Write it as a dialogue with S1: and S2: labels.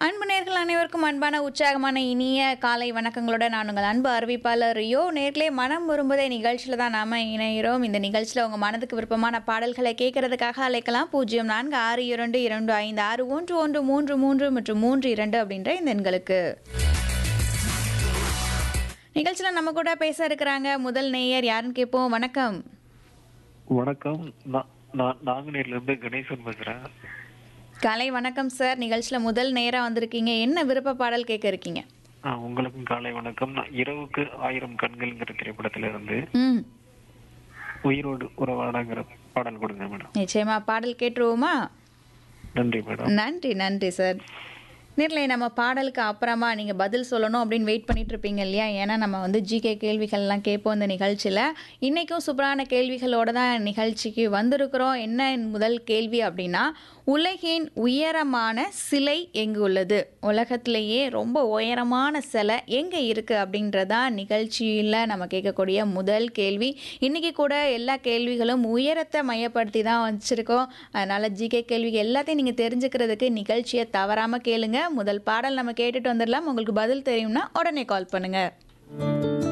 S1: அன்பு நேர்கள் அனைவருக்கும் அன்பான உற்சாகமான இனிய காலை வணக்கங்களோட நான் உங்கள் அன்பு அறிவிப்பாளர் ரியோ. நேர்களே, மனம் விரும்புதே நிகழ்ச்சியில் தான் நாம் இணைகிறோம். இந்த நிகழ்ச்சியில் உங்கள் மனதுக்கு விருப்பமான பாடல்களை கேட்கறதுக்காக அழைக்கலாம். 0462256113 மற்றும் 32 அப்படின்ற இந்த எண்களுக்கு. நிகழ்ச்சியில் நம்ம கூட பேச இருக்கிறாங்க முதல் நேயர். யாருன்னு கேட்போம். வணக்கம்.
S2: வணக்கம். நான் நாங்குநேரில இருந்து கணேசன் பேசுறேன்.
S1: காலை வணக்கம் சார். நிகழ்ச்சியில் முதல் நேராக வந்திருக்கீங்க. என்ன விருப்ப பாடல் கேட்க இருக்கீங்க?
S2: உங்களுக்கும் காலை வணக்கம். நான் இரவுக்கு 1000 கண்கள்ங்கிற திரைப்படத்துல இருந்து உயிரோடு உறவாடாங்கிற பாடல் கொடுங்க மேடம்.
S1: நிச்சயமா பாடல் கேட்டுருவோமா?
S2: நன்றி மேடம்.
S1: நன்றி நன்றி சார். நேரில் நம்ம பாடலுக்கு அப்புறமா நீங்கள் பதில் சொல்லணும் அப்படின்னு வெயிட் பண்ணிட்டு இருப்பீங்க இல்லையா? ஏன்னா நம்ம வந்து ஜிகே கேள்விகள்லாம் கேட்போம் இந்த நிகழ்ச்சியில். இன்றைக்கும் சூப்பரான கேள்விகளோட தான் நிகழ்ச்சிக்கு வந்திருக்கிறோம். என்ன முதல் கேள்வி அப்படின்னா, உலகின் உயரமான சிலை எங்கு உள்ளது? உலகத்திலேயே ரொம்ப உயரமான சிலை எங்கே இருக்குது அப்படின்றதான் நிகழ்ச்சியில் நம்ம கேட்கக்கூடிய முதல் கேள்வி. இன்றைக்கி கூட எல்லா கேள்விகளும் உயரத்தை மையப்படுத்தி தான் வச்சுருக்கோம். அதனால் ஜிகே கேள்விகள் எல்லாத்தையும் நீங்கள் தெரிஞ்சுக்கிறதுக்கு நிகழ்ச்சியை தவறாமல் கேளுங்க. முதல் பாடல் நம்ம கேட்டுட்டு வந்துடலாம். உங்களுக்கு பதில் தெரியும்னா உடனே கால் பண்ணுங்கள்.